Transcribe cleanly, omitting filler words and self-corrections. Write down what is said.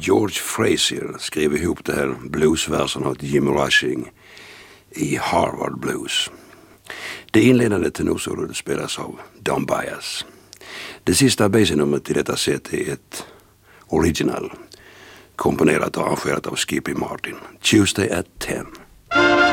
George Frazier skrev ihop det här bluesversen åt Jimmy Rushing i Harvard Blues. Det inledande tenorsolodet spelas av Don Byas. Det sista basenumret i detta set är ett original komponerat och arrangerat av Skippy Martin. Tuesday at 10.